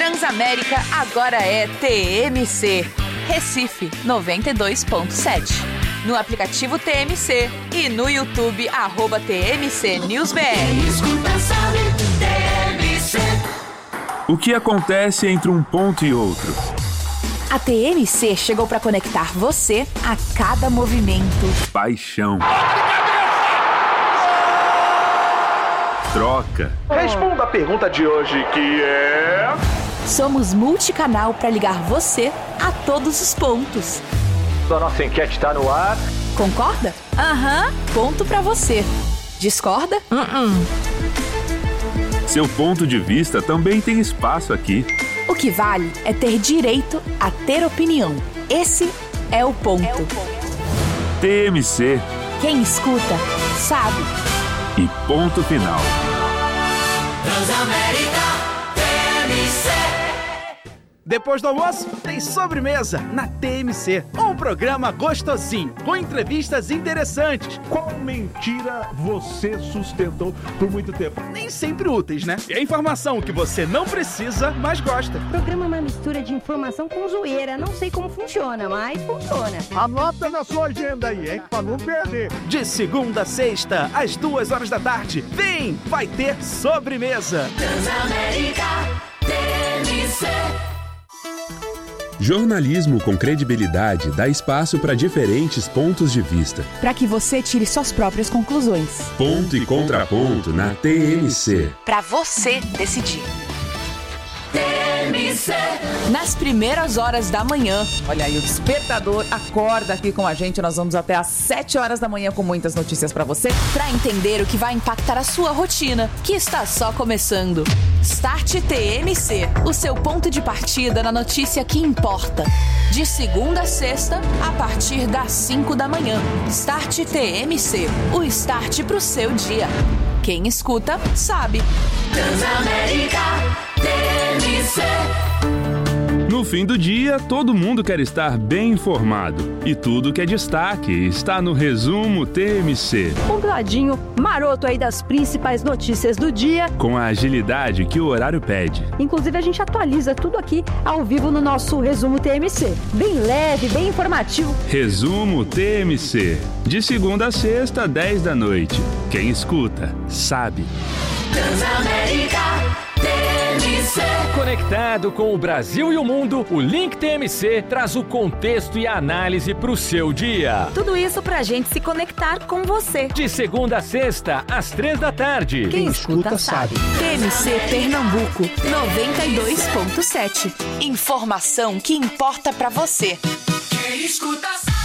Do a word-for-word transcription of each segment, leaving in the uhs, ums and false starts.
Transamérica agora é T M C. Recife noventa e dois ponto sete. No aplicativo T M C e no YouTube, arroba T M C News B R. O que acontece entre um ponto e outro? A T M C chegou para conectar você a cada movimento. Paixão. Troca. Responda a pergunta de hoje, que é... Somos multicanal para ligar você a todos os pontos. A nossa enquete está no ar. Concorda? Aham, ponto para você. Discorda? Uh-uh. Seu ponto de vista também tem espaço aqui. O que vale é ter direito a ter opinião. Esse é o ponto. É o ponto. T M C. Quem escuta, sabe. E ponto final. Transamérica T M C. Depois do almoço, tem sobremesa na T M C. Um programa gostosinho, com entrevistas interessantes. Qual mentira você sustentou por muito tempo? Nem sempre úteis, né? E a informação que você não precisa, mas gosta. O programa é uma mistura de informação com zoeira. Não sei como funciona, mas funciona. Anota na sua agenda aí, hein? Pra não perder. De segunda a sexta, às duas horas da tarde. Vem, vai ter sobremesa. Transamérica T M C. Jornalismo com credibilidade dá espaço para diferentes pontos de vista. Para que você tire suas próprias conclusões. Ponto e contraponto na T M C. Para você decidir. T M C. Nas primeiras horas da manhã. Olha aí, o despertador acorda aqui com a gente. Nós vamos até às sete horas da manhã com muitas notícias para você. Para entender o que vai impactar a sua rotina, que está só começando. Start T M C, o seu ponto de partida na notícia que importa. De segunda a sexta, a partir das cinco da manhã. Start T M C, o start pro seu dia. Quem escuta, sabe. Transamérica T M C. No fim do dia, todo mundo quer estar bem informado. E tudo que é destaque está no Resumo T M C. Um ladinho maroto aí das principais notícias do dia. Com a agilidade que o horário pede. Inclusive, a gente atualiza tudo aqui ao vivo no nosso Resumo T M C. Bem leve, bem informativo. Resumo T M C. De segunda a sexta, dez da noite. Quem escuta, sabe. Transamérica T M C. Conectado com o Brasil e o mundo, o Link T M C traz o contexto e a análise para o seu dia. Tudo isso pra gente se conectar com você. De segunda a sexta, às três da tarde. Quem, Quem escuta, escuta sabe. T M C Pernambuco, noventa e dois ponto sete. Informação que importa pra você. Quem escuta sabe.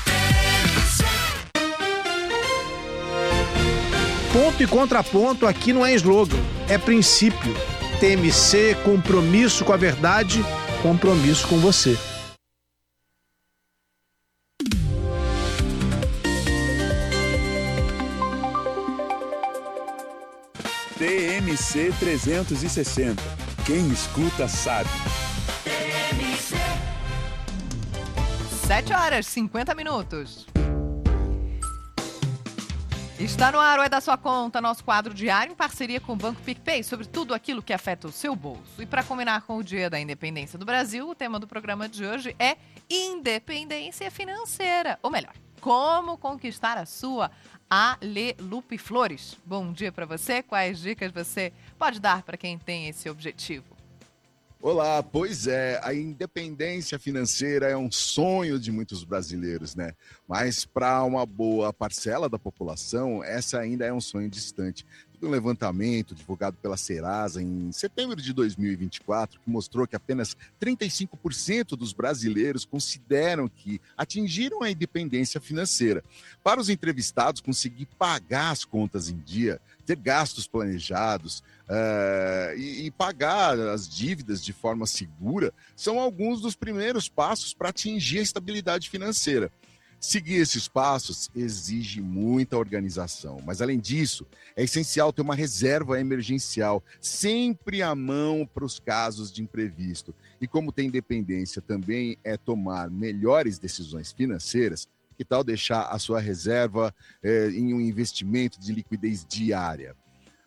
Ponto e contraponto aqui não é slogan, é princípio. T M C, compromisso com a verdade, compromisso com você. T M C trezentos e sessenta. Quem escuta sabe. sete horas e cinquenta minutos. Está no ar o É da Sua Conta, nosso quadro diário em parceria com o Banco PicPay, sobre tudo aquilo que afeta o seu bolso. E para combinar com o Dia da Independência do Brasil, o tema do programa de hoje é independência financeira. Ou melhor, como conquistar a sua. Alelupe Flores. Bom dia para você. Quais dicas você pode dar para quem tem esse objetivo? Olá, pois é, a independência financeira é um sonho de muitos brasileiros, né? Mas para uma boa parcela da população, essa ainda é um sonho distante. Um levantamento divulgado pela Serasa em setembro de dois mil e vinte e quatro, que mostrou que apenas trinta e cinco por cento dos brasileiros consideram que atingiram a independência financeira. Para os entrevistados, conseguir pagar as contas em dia, ter gastos planejados uh, e, e pagar as dívidas de forma segura são alguns dos primeiros passos para atingir a estabilidade financeira. Seguir esses passos exige muita organização, mas além disso, é essencial ter uma reserva emergencial sempre à mão para os casos de imprevisto. E como ter independência também é tomar melhores decisões financeiras, que tal deixar a sua reserva eh, em um investimento de liquidez diária?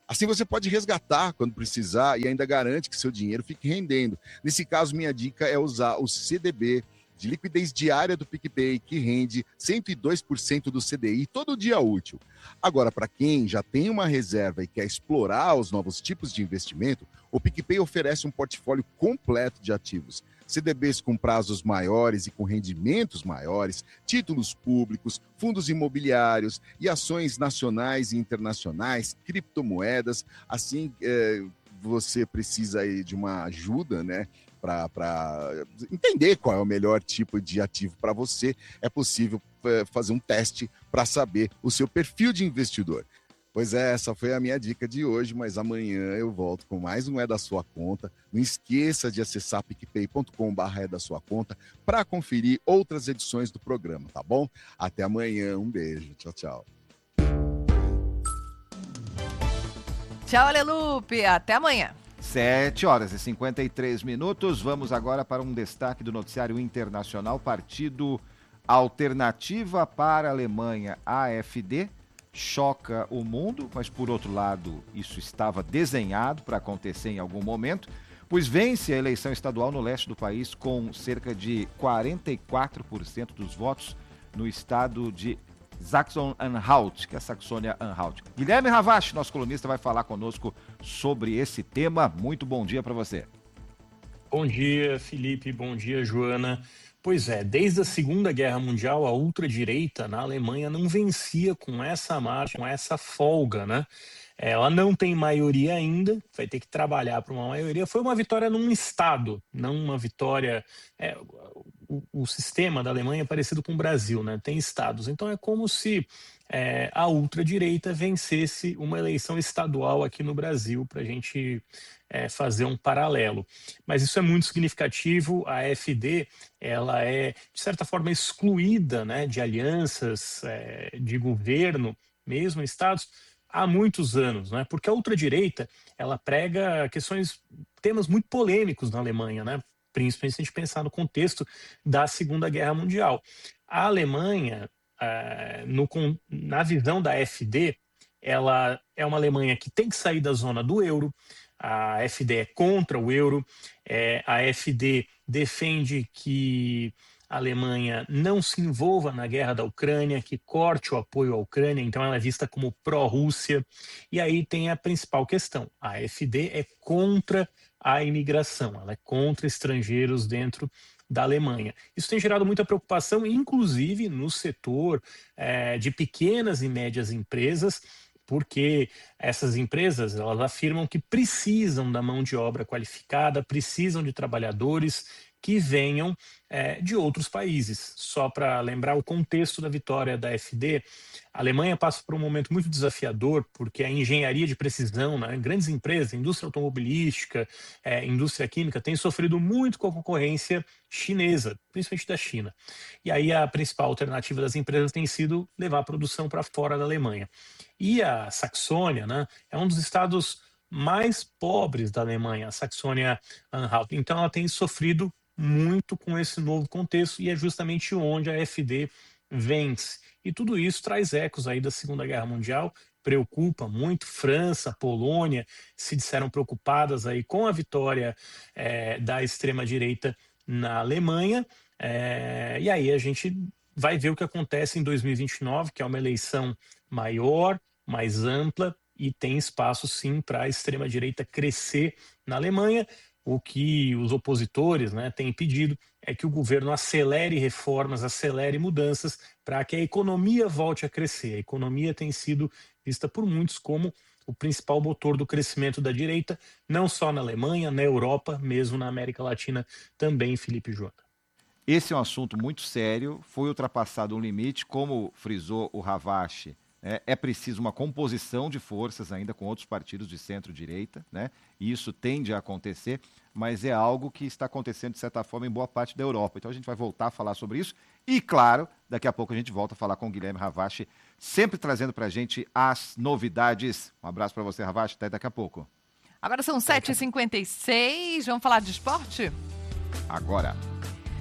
Assim você pode resgatar quando precisar e ainda garante que seu dinheiro fique rendendo. Nesse caso, minha dica é usar o C D B de liquidez diária do PicPay, que rende cento e dois por cento do C D I todo dia útil. Agora, para quem já tem uma reserva e quer explorar os novos tipos de investimento, o PicPay oferece um portfólio completo de ativos. C D Bs com prazos maiores e com rendimentos maiores, títulos públicos, fundos imobiliários e ações nacionais e internacionais, criptomoedas. Assim, é, você precisa aí de uma ajuda, né? Para entender qual é o melhor tipo de ativo para você, é possível é, fazer um teste para saber o seu perfil de investidor. Pois é, essa foi a minha dica de hoje, mas amanhã eu volto com mais um É da Sua Conta. Não esqueça de acessar picpay ponto com barra é da sua conta para conferir outras edições do programa, tá bom? Até amanhã, um beijo, tchau, tchau. Tchau, Alelupe, até amanhã. sete horas e cinquenta e três minutos. Vamos agora para um destaque do noticiário internacional. Partido Alternativa para a Alemanha, A F D, choca o mundo, mas por outro lado, isso estava desenhado para acontecer em algum momento, pois vence a eleição estadual no leste do país com cerca de quarenta e quatro por cento dos votos no estado de Sachsen-Anhalt, que é a Saxônia-Anhalt. Guilherme Ravache, nosso colunista, vai falar conosco sobre esse tema. Muito bom dia para você. Bom dia, Felipe. Bom dia, Joana. Pois é, desde a Segunda Guerra Mundial, a ultradireita na Alemanha não vencia com essa marcha, com essa folga, né? Ela não tem maioria ainda, vai ter que trabalhar para uma maioria. Foi uma vitória num estado, não uma vitória... É, o, o sistema da Alemanha é parecido com o Brasil, né? Tem estados. Então é como se é, a ultradireita vencesse uma eleição estadual aqui no Brasil, para a gente é, fazer um paralelo. Mas isso é muito significativo. A AfD, ela é, de certa forma, excluída, né, de alianças é, de governo, mesmo em estados, há muitos anos, né? Porque a ultradireita, ela prega questões, temas muito polêmicos na Alemanha, né? Principalmente se a gente pensar no contexto da Segunda Guerra Mundial. A Alemanha, uh, no, na visão da AfD, ela é uma Alemanha que tem que sair da zona do euro. A AfD é contra o euro. É, a AfD defende que a Alemanha não se envolva na guerra da Ucrânia, que corte o apoio à Ucrânia, então ela é vista como pró-Rússia. E aí tem a principal questão: a AfD é contra a imigração, ela é contra estrangeiros dentro da Alemanha. Isso tem gerado muita preocupação, inclusive no setor é, de pequenas e médias empresas, porque essas empresas, elas afirmam que precisam da mão de obra qualificada, precisam de trabalhadores que venham é, de outros países. Só para lembrar o contexto da vitória da AfD, a Alemanha passa por um momento muito desafiador, porque a engenharia de precisão, né, grandes empresas, indústria automobilística, é, indústria química, tem sofrido muito com a concorrência chinesa, principalmente da China. E aí a principal alternativa das empresas tem sido levar a produção para fora da Alemanha. E a Saxônia, né, é um dos estados mais pobres da Alemanha, a Saxônia-Anhalt. Então ela tem sofrido muito com esse novo contexto, e é justamente onde a AfD vence. E tudo isso traz ecos aí da Segunda Guerra Mundial, preocupa muito. França, Polônia se disseram preocupadas aí com a vitória é, da extrema-direita na Alemanha, é, e aí a gente vai ver o que acontece em dois mil e vinte e nove, que é uma eleição maior, mais ampla, e tem espaço sim para a extrema-direita crescer na Alemanha. O que os opositores, né, têm pedido é que o governo acelere reformas, acelere mudanças para que a economia volte a crescer. A economia tem sido vista por muitos como o principal motor do crescimento da direita, não só na Alemanha, na Europa, mesmo na América Latina também, Felipe Joana. Esse é um assunto muito sério, foi ultrapassado um limite, como frisou o Ravache. É, é preciso uma composição de forças ainda com outros partidos de centro-direita, né? E isso tende a acontecer, mas é algo que está acontecendo, de certa forma, em boa parte da Europa. Então a gente vai voltar a falar sobre isso e, claro, daqui a pouco a gente volta a falar com o Guilherme Ravache, sempre trazendo para a gente as novidades. Um abraço para você, Ravache, até daqui a pouco. Agora são sete e cinquenta e seis, vamos falar de esporte? Agora.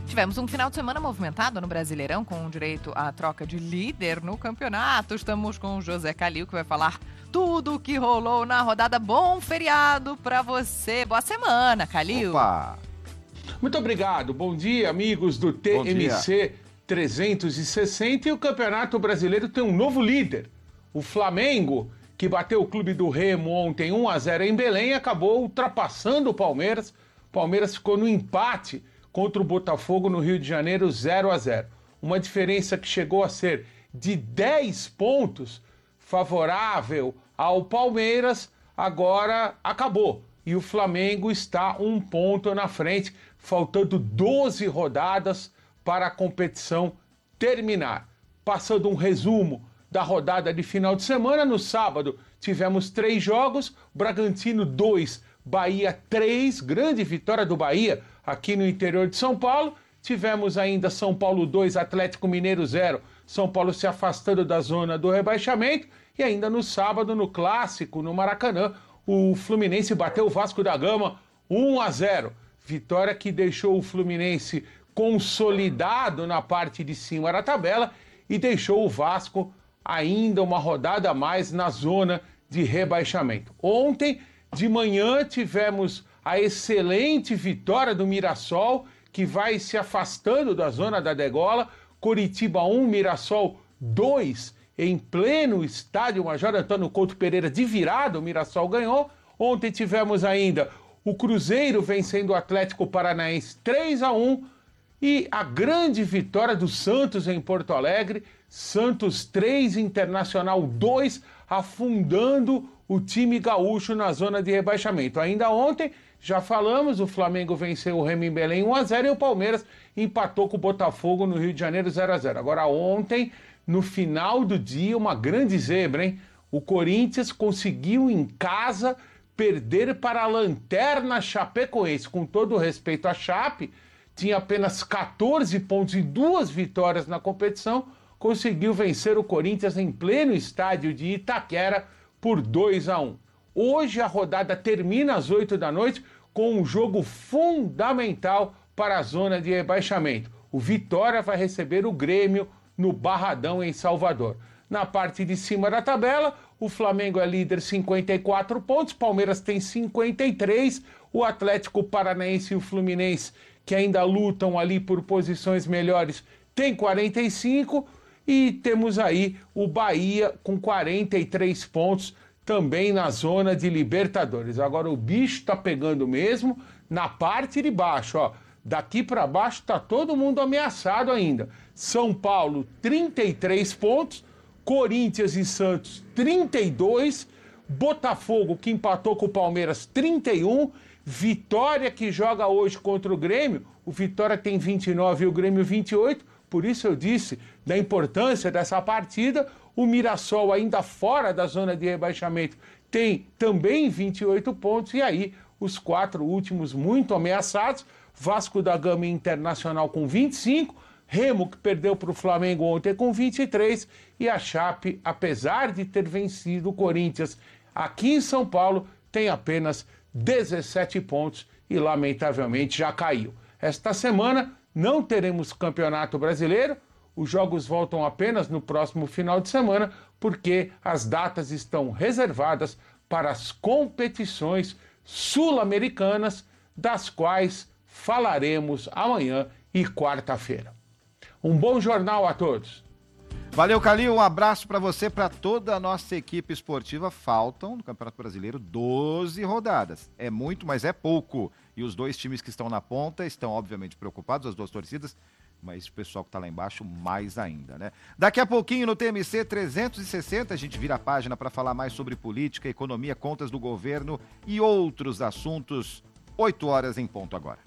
Tivemos um final de semana movimentado no Brasileirão, com direito à troca de líder no campeonato. Estamos com o José Calil, que vai falar tudo o que rolou na rodada. Bom feriado pra você. Boa semana, Calil. Opa! Muito obrigado. Bom dia, amigos do T M C trezentos e sessenta. E o Campeonato Brasileiro tem um novo líder. O Flamengo, que bateu o Clube do Remo ontem um a zero em Belém, acabou ultrapassando o Palmeiras. O Palmeiras ficou no empate contra o Botafogo no Rio de Janeiro, zero a zero. Uma diferença que chegou a ser de dez pontos favorável ao Palmeiras, agora acabou. E o Flamengo está um ponto na frente, faltando doze rodadas para a competição terminar. Passando um resumo da rodada de final de semana, no sábado tivemos três jogos, Bragantino dois, Bahia três, grande vitória do Bahia aqui no interior de São Paulo. Tivemos ainda São Paulo dois, Atlético Mineiro zero, São Paulo se afastando da zona do rebaixamento. E ainda no sábado, no Clássico, no Maracanã, o Fluminense bateu o Vasco da Gama um a zero. Vitória que deixou o Fluminense consolidado na parte de cima da tabela e deixou o Vasco ainda uma rodada a mais na zona de rebaixamento. Ontem de manhã tivemos a excelente vitória do Mirassol, que vai se afastando da zona da degola. Coritiba um, Mirassol dois, em pleno estádio Major Antônio Couto Pereira, de virada, o Mirassol ganhou. Ontem tivemos ainda o Cruzeiro vencendo o Atlético Paranaense três a um e a grande vitória do Santos em Porto Alegre, Santos três, Internacional dois, afundando o time gaúcho na zona de rebaixamento. Ainda ontem, já falamos, o Flamengo venceu o Remo em Belém um a zero e o Palmeiras empatou com o Botafogo no Rio de Janeiro zero a zero. Agora ontem, no final do dia, uma grande zebra, hein? O Corinthians conseguiu em casa perder para a lanterna Chapecoense. Com todo o respeito à Chape, tinha apenas catorze pontos e duas vitórias na competição, conseguiu vencer o Corinthians em pleno estádio de Itaquera por dois a um. Hoje a rodada termina às oito da noite com um jogo fundamental para a zona de rebaixamento. O Vitória vai receber o Grêmio no Barradão, em Salvador. Na parte de cima da tabela, o Flamengo é líder, cinquenta e quatro pontos, Palmeiras tem cinquenta e três, o Atlético Paranaense e o Fluminense, que ainda lutam ali por posições melhores, tem quarenta e cinco, e temos aí o Bahia com quarenta e três pontos, também na zona de Libertadores. Agora o bicho tá pegando mesmo na parte de baixo, ó. Daqui para baixo tá todo mundo ameaçado ainda. São Paulo, trinta e três pontos, Corinthians e Santos, trinta e dois, Botafogo, que empatou com o Palmeiras, trinta e um, Vitória, que joga hoje contra o Grêmio, o Vitória tem vinte e nove e o Grêmio vinte e oito, por isso eu disse da importância dessa partida. O Mirassol, ainda fora da zona de rebaixamento, tem também vinte e oito pontos, e aí os quatro últimos muito ameaçados, Vasco da Gama e Internacional com vinte e cinco, Remo, que perdeu para o Flamengo ontem, com vinte e três, e a Chape, apesar de ter vencido o Corinthians aqui em São Paulo, tem apenas dezessete pontos e, lamentavelmente, já caiu. Esta semana não teremos Campeonato Brasileiro, os jogos voltam apenas no próximo final de semana, porque as datas estão reservadas para as competições sul-americanas, das quais falaremos amanhã e quarta-feira. Um bom jornal a todos. Valeu, Calil. Um abraço para você, para toda a nossa equipe esportiva. Faltam, no Campeonato Brasileiro, doze rodadas. É muito, mas é pouco. E os dois times que estão na ponta estão, obviamente, preocupados, as duas torcidas, mas o pessoal que está lá embaixo, mais ainda, né? Daqui a pouquinho, no T M C trezentos e sessenta, a gente vira a página para falar mais sobre política, economia, contas do governo e outros assuntos. oito horas em ponto agora.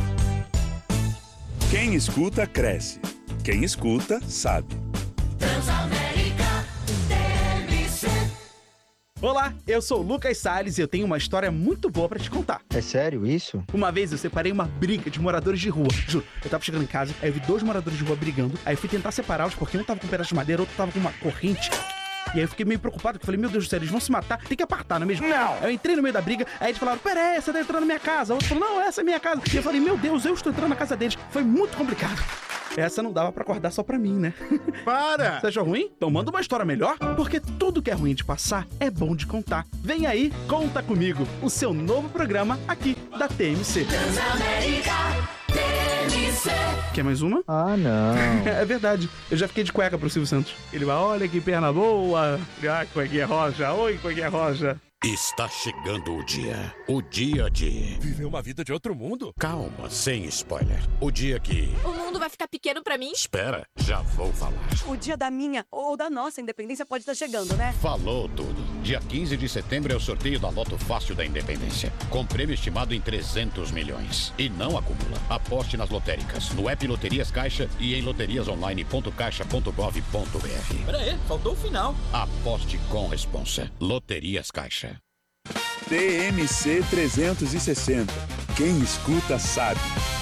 Quem escuta, cresce. Quem escuta, sabe. Transamérica T M C. Olá, eu sou o Lucas Salles e eu tenho uma história muito boa pra te contar. É sério isso? Uma vez eu separei uma briga de moradores de rua. Juro, eu tava chegando em casa, aí eu vi dois moradores de rua brigando, aí eu fui tentar separá-los porque um tava com um pedaço de madeira, outro tava com uma corrente. E aí eu fiquei meio preocupado, porque eu falei, meu Deus do céu, eles vão se matar, tem que apartar, não é mesmo? Não! Aí eu entrei no meio da briga, aí eles falaram, pera aí, você tá entrando na minha casa. O outro falou, não, essa é minha casa. E eu falei, meu Deus, eu estou entrando na casa deles. Foi muito complicado. Essa não dava pra acordar só pra mim, né? Para! Você achou ruim? Então manda uma história melhor, porque tudo que é ruim de passar é bom de contar. Vem aí, Conta Comigo, o seu novo programa aqui da T M C. Transamérica T M C. Quer mais uma? Ah, não. É verdade. Eu já fiquei de cueca pro Silvio Santos. Ele vai, olha que perna boa. Ah, cuequinha roja. Oi, cuequinha roja. Está chegando o dia. O dia de... Viver uma vida de outro mundo? Calma, sem spoiler. O dia que... O mundo vai ficar pequeno pra mim? Espera, já vou falar. O dia da minha ou da nossa independência pode estar chegando, né? Falou tudo. Dia quinze de setembro é o sorteio da Loto Fácil da Independência. Com prêmio estimado em trezentos milhões. E não acumula. Aposte nas lotéricas, no app Loterias Caixa e em loterias online ponto caixa ponto gov ponto br. Pera aí, faltou o final. Aposte com responsa. Loterias Caixa. T M C trezentos e sessenta. Quem escuta sabe.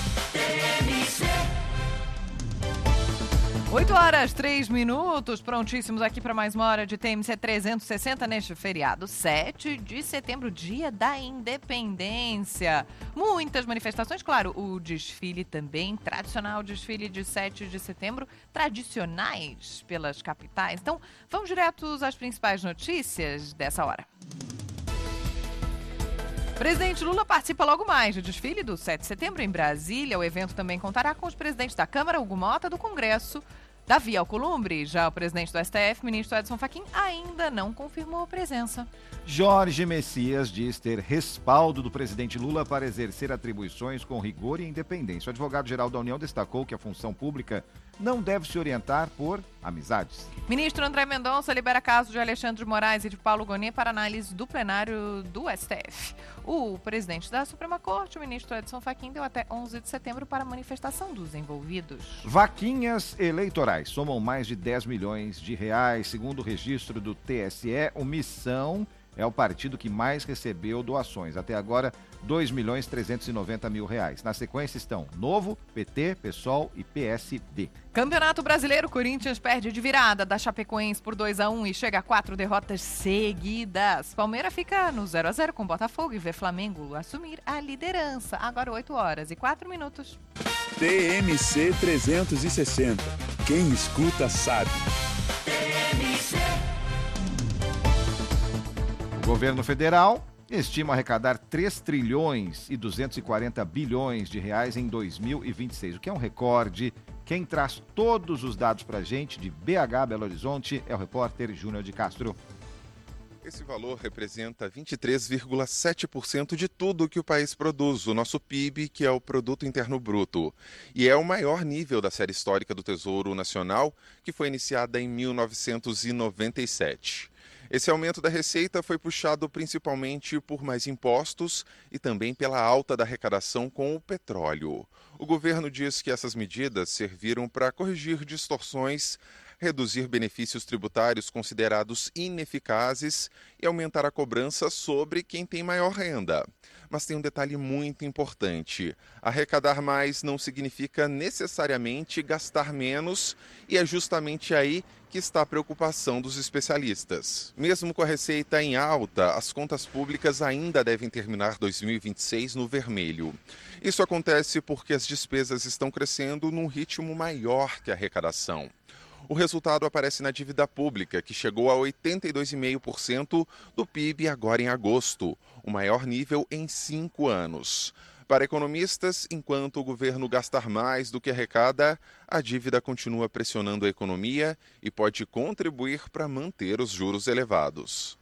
oito horas, três minutos, prontíssimos aqui para mais uma hora de T M C trezentos e sessenta neste feriado, sete de setembro, dia da independência. Muitas manifestações, claro, o desfile também, tradicional desfile de sete de setembro, tradicionais pelas capitais. Então, vamos diretos às principais notícias dessa hora. Presidente Lula participa logo mais do desfile do sete de setembro em Brasília. O evento também contará com os presidentes da Câmara, Hugo Mota, do Congresso, Davi Alcolumbre. Já o presidente do S T F, ministro Edson Fachin, ainda não confirmou a presença. Jorge Messias diz ter respaldo do presidente Lula para exercer atribuições com rigor e independência. O advogado-geral da União destacou que a função pública não deve se orientar por amizades. Ministro André Mendonça libera caso de Alexandre de Moraes e de Paulo Gonet para análise do plenário do S T F. O presidente da Suprema Corte, o ministro Edson Fachin, deu até onze de setembro para a manifestação dos envolvidos. Vaquinhas eleitorais somam mais de dez milhões de reais. Segundo o registro do T S E, o Missão é o partido que mais recebeu doações. Até agora, dois milhões trezentos e noventa mil reais. Na sequência estão Novo, P T, PSOL e P S D. Campeonato Brasileiro, Corinthians perde de virada da Chapecoense por dois a um e chega a quatro derrotas seguidas. Palmeiras fica no zero a zero com Botafogo e vê Flamengo assumir a liderança. Agora oito horas e quatro minutos. T M C trezentos e sessenta. Quem escuta sabe. T M C. O governo federal estima arrecadar três trilhões e duzentos e quarenta bilhões de reais em dois mil e vinte e seis, o que é um recorde. Quem traz todos os dados para a gente de B H, Belo Horizonte, é o repórter Júnior de Castro. Esse valor representa vinte e três vírgula sete por cento de tudo que o país produz, o nosso P I B, que é o Produto Interno Bruto. E é o maior nível da série histórica do Tesouro Nacional, que foi iniciada em mil novecentos e noventa e sete. Esse aumento da receita foi puxado principalmente por mais impostos e também pela alta da arrecadação com o petróleo. O governo diz que essas medidas serviram para corrigir distorções, reduzir benefícios tributários considerados ineficazes e aumentar a cobrança sobre quem tem maior renda. Mas tem um detalhe muito importante: arrecadar mais não significa necessariamente gastar menos, e é justamente aí que está a preocupação dos especialistas. Mesmo com a receita em alta, as contas públicas ainda devem terminar dois mil e vinte e seis no vermelho. Isso acontece porque as despesas estão crescendo num ritmo maior que a arrecadação. O resultado aparece na dívida pública, que chegou a oitenta e dois vírgula cinco por cento do P I B agora em agosto, o maior nível em cinco anos. Para economistas, enquanto o governo gastar mais do que arrecada, a dívida continua pressionando a economia e pode contribuir para manter os juros elevados.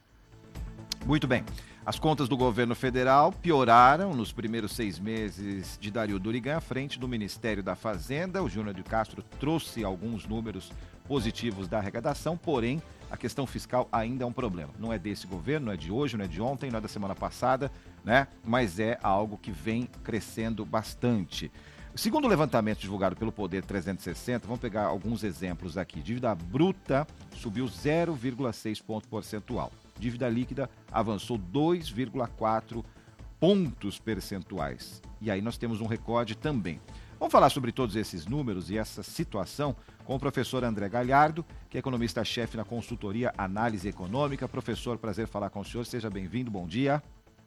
Muito bem. As contas do governo federal pioraram nos primeiros seis meses de Dario Durigan à frente do Ministério da Fazenda. O Júnior de Castro trouxe alguns números positivos da arrecadação, porém a questão fiscal ainda é um problema. Não é desse governo, não é de hoje, não é de ontem, não é da semana passada, né? Mas é algo que vem crescendo bastante. Segundo o levantamento divulgado pelo Poder trezentos e sessenta, vamos pegar alguns exemplos aqui. Dívida bruta subiu zero vírgula seis ponto percentual. Dívida líquida avançou dois vírgula quatro pontos percentuais. E aí nós temos um recorde também. Vamos falar sobre todos esses números e essa situação com o professor André Galhardo, que é economista-chefe na consultoria Análise Econômica. Professor, prazer falar com o senhor, seja bem-vindo, bom dia.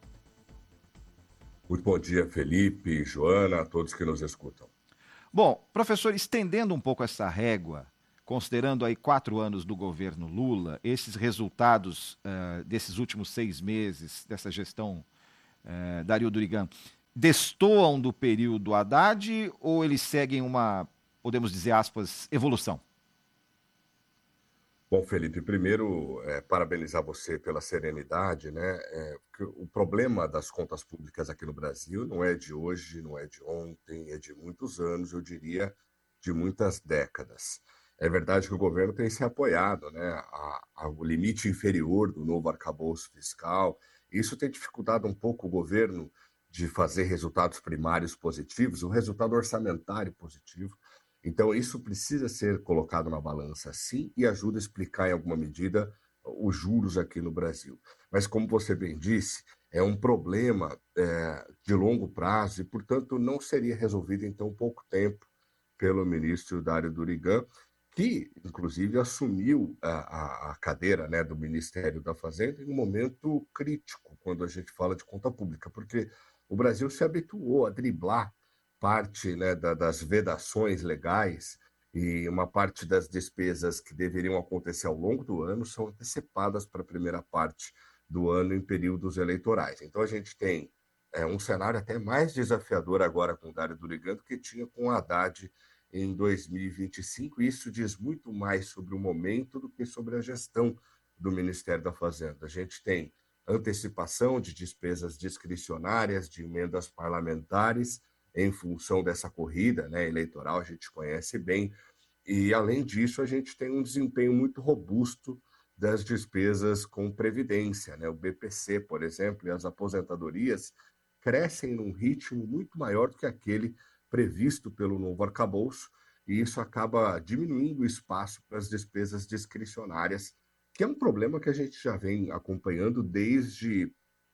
Muito bom dia, Felipe, Joana, a todos que nos escutam. Bom, professor, estendendo um pouco essa régua, considerando aí quatro anos do governo Lula, esses resultados uh, desses últimos seis meses, dessa gestão uh, Dario Durigan, destoam do período Haddad ou eles seguem uma, podemos dizer, aspas, evolução? Bom, Felipe, primeiro, é, parabenizar você pela serenidade, né? É, o problema das contas públicas aqui no Brasil não é de hoje, não é de ontem, é de muitos anos, eu diria, de muitas décadas. É verdade que o governo tem se apoiado, né, ao limite inferior do novo arcabouço fiscal. Isso tem dificultado um pouco o governo de fazer resultados primários positivos, o resultado orçamentário positivo. Então, isso precisa ser colocado na balança, sim, e ajuda a explicar, em alguma medida, os juros aqui no Brasil. Mas, como você bem disse, é um problema é, de longo prazo e, portanto, não seria resolvido em tão pouco tempo pelo ministro Dario Durigan, que, inclusive, assumiu a, a cadeira, né, do Ministério da Fazenda em um momento crítico, quando a gente fala de conta pública, porque o Brasil se habituou a driblar parte, né, da, das vedações legais e uma parte das despesas que deveriam acontecer ao longo do ano são antecipadas para a primeira parte do ano em períodos eleitorais. Então a gente tem é, um cenário até mais desafiador agora com o Dario Durigan do que tinha com o Haddad em dois mil e vinte e cinco. Isso diz muito mais sobre o momento do que sobre a gestão do Ministério da Fazenda. A gente tem antecipação de despesas discricionárias, de emendas parlamentares, em função dessa corrida, né, eleitoral, a gente conhece bem. E, além disso, a gente tem um desempenho muito robusto das despesas com previdência, né? O B P C, por exemplo, e as aposentadorias crescem num ritmo muito maior do que aquele previsto pelo novo arcabouço, e isso acaba diminuindo o espaço para as despesas discricionárias, que é um problema que a gente já vem acompanhando desde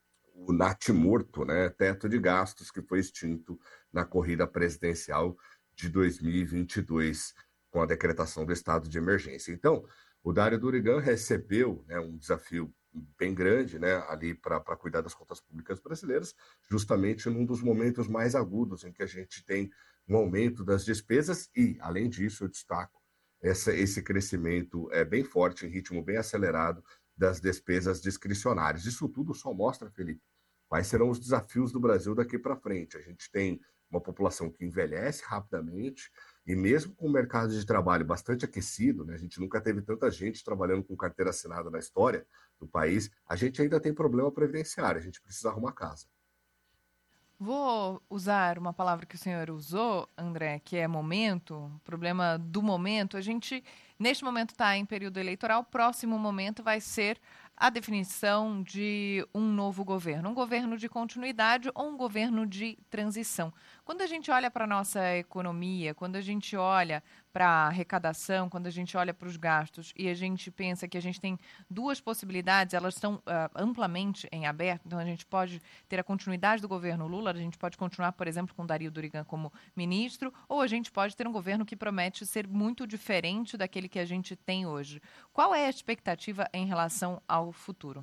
o natimorto, né, teto de gastos, que foi extinto na corrida presidencial de dois mil e vinte e dois, com a decretação do estado de emergência. Então, o Dario Durigan recebeu, né, um desafio bem grande, né, ali para cuidar das contas públicas brasileiras, justamente num dos momentos mais agudos em que a gente tem um aumento das despesas e, além disso, eu destaco essa, esse crescimento é bem forte, em ritmo bem acelerado, das despesas discricionárias. Isso tudo só mostra, Felipe, quais serão os desafios do Brasil daqui para frente. A gente tem uma população que envelhece rapidamente e mesmo com o mercado de trabalho bastante aquecido, né, a gente nunca teve tanta gente trabalhando com carteira assinada na história do país, a gente ainda tem problema previdenciário, a gente precisa arrumar casa. Vou usar uma palavra que o senhor usou, André, que é momento, problema do momento. A gente, neste momento, está em período eleitoral, próximo momento vai ser a definição de um novo governo, um governo de continuidade ou um governo de transição. Quando a gente olha para a nossa economia, quando a gente olha para a arrecadação, quando a gente olha para os gastos e a gente pensa que a gente tem duas possibilidades, elas estão uh, amplamente em aberto, então a gente pode ter a continuidade do governo Lula, a gente pode continuar, por exemplo, com Dario Durigan como ministro, ou a gente pode ter um governo que promete ser muito diferente daquele que a gente tem hoje. Qual é a expectativa em relação ao futuro?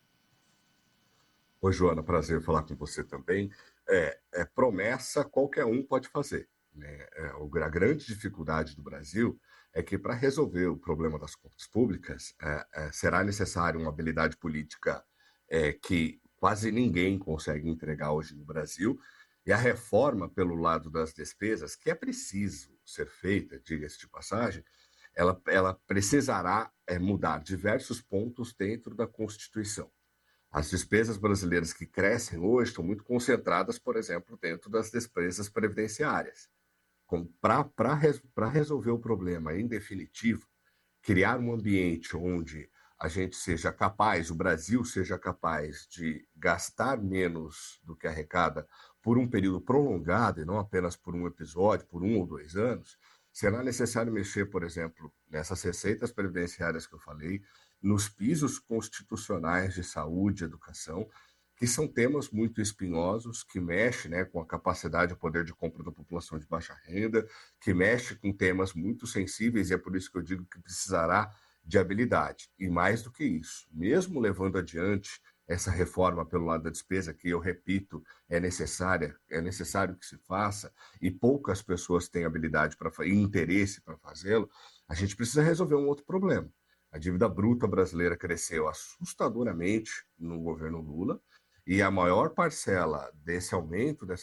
Oi, Joana, prazer falar com você também. É, é promessa, qualquer um pode fazer. Né? É, a grande dificuldade do Brasil é que, para resolver o problema das contas públicas, é, é, será necessário uma habilidade política é, que quase ninguém consegue entregar hoje no Brasil, e a reforma pelo lado das despesas, que é preciso ser feita, diga-se de passagem, ela, ela precisará é, mudar diversos pontos dentro da Constituição. As despesas brasileiras que crescem hoje estão muito concentradas, por exemplo, dentro das despesas previdenciárias. Para resolver o problema em definitivo, criar um ambiente onde a gente seja capaz, o Brasil seja capaz de gastar menos do que arrecada por um período prolongado e não apenas por um episódio, por um ou dois anos, será necessário mexer, por exemplo, nessas receitas previdenciárias que eu falei, nos pisos constitucionais de saúde e educação, que são temas muito espinhosos, que mexem, né, com a capacidade e poder de compra da população de baixa renda, que mexe com temas muito sensíveis, e é por isso que eu digo que precisará de habilidade. E mais do que isso, mesmo levando adiante essa reforma pelo lado da despesa, que eu repito, é necessária, é necessário que se faça, e poucas pessoas têm habilidade para e interesse para fazê-lo, a gente precisa resolver um outro problema. A dívida bruta brasileira cresceu assustadoramente no governo Lula, e a maior parcela desse aumento dessa